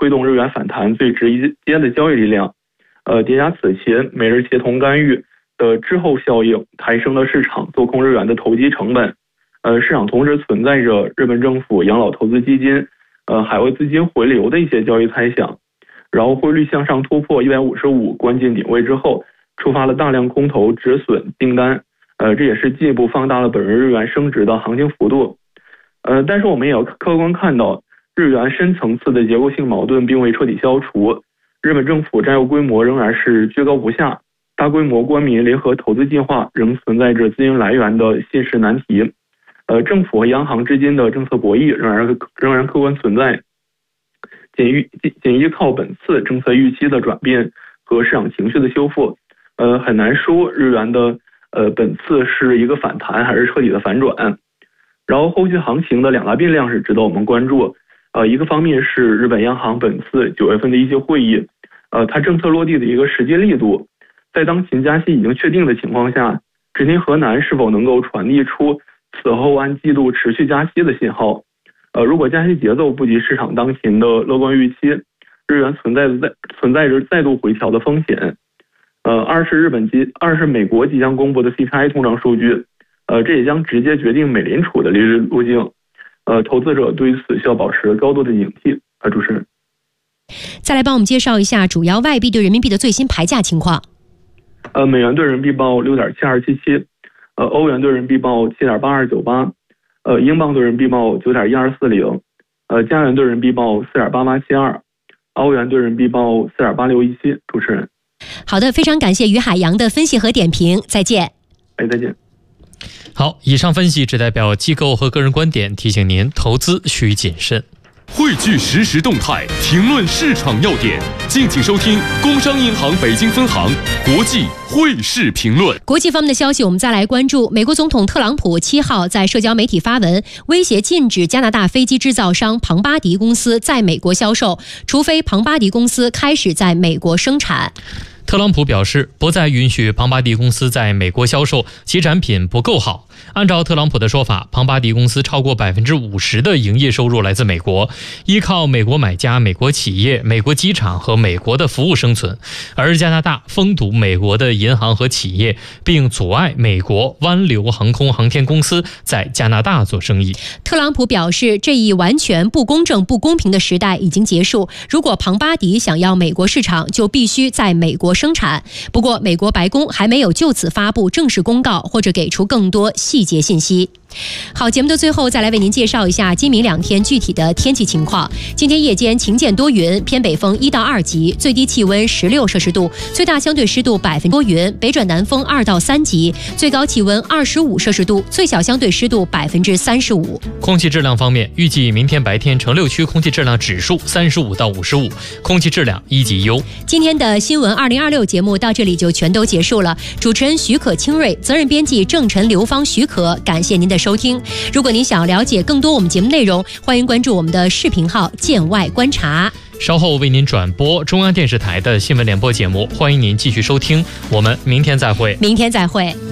推动日元反弹最直接的交易力量。叠加此前美日协同干预的滞后效应，抬升了市场做空日元的投机成本。市场同时存在着日本政府养老投资基金海外资金回流的一些交易猜想。然后汇率向上突破155关键点位之后，触发了大量空头止损订单，这也是进一步放大了本日元升值的行情幅度。但是我们也要客观看到，日元深层次的结构性矛盾并未彻底消除，日本政府债务规模仍然是居高不下，大规模官民联合投资计划仍存在着资金来源的现实难题。政府和央行之间的政策博弈仍然客观存在。仅依靠本次政策预期的转变和市场情绪的修复，很难说日元的本次是一个反弹还是彻底的反转。然后后续行情的两大变量是值得我们关注。一个方面是日本央行本次9月份的一些会议，它政策落地的一个实际力度，在当前加息已经确定的情况下，植田和男是否能够传递出此后按季度持续加息的信号。如果加息节奏不及市场当前的乐观预期，日元存在着再度回调的风险。二是美国即将公布的 CPI 通胀数据，这也将直接决定美联储的利率路径。投资者对此需要保持高度的警惕。主持人， 再来帮我们介绍一下主要外币对人民币的最新牌价情况。 美元对人民币报6.7277，欧元对人民币报7.8298。英镑对人民币报9.1240，加元对人民币报4.8872，澳元对人民币报4.8617。主持人， 好的，非常感谢于海洋的分析和点评，再见。 再见。 好，以上分析只代表机构和个人观点，提醒您投资需谨慎。 汇聚实时动态，评论市场要点，敬请收听工商银行北京分行国际汇市评论。 国际方面的消息，我们再来关注美国总统特朗普7号在社交媒体发文，威胁禁止加拿大飞机制造商庞巴迪公司在美国销售，除非庞巴迪公司开始在美国生产。 特朗普表示，不再允许庞巴迪公司在美国销售，其产品不够好。按照特朗普的说法，庞巴迪公司超过50%的营业收入来自美国，依靠美国买家、美国企业、美国机场和美国的服务生存。而加拿大封堵美国的银行和企业，并阻碍美国湾流航空航天公司在加拿大做生意。 特朗普表示，这一完全不公正、不公平的时代已经结束。如果庞巴迪想要美国市场，就必须在美国生产。不过，美国白宫还没有就此发布正式公告，或者给出更多细节信息。好，节目的最后再来为您介绍一下今明2天具体的天气情况。今天夜间晴间多云，偏北风1到2级，最低气温16摄氏度，最大相对湿度多云，北转南风2到3级，最高气温25摄氏度，最小相对湿度35%。 空气质量方面，预计明天白天城6区空气质量指数35到55，空气质量1级优。 今天的新闻2026节目到这里就全都结束了。主持人许可清瑞，责任编辑郑晨、刘芳、许可，感谢您的收听。如果您想了解更多我们节目内容，欢迎关注我们的视频号见外观察。 稍后为您转播中央电视台的新闻联播节目，欢迎您继续收听，我们明天再会。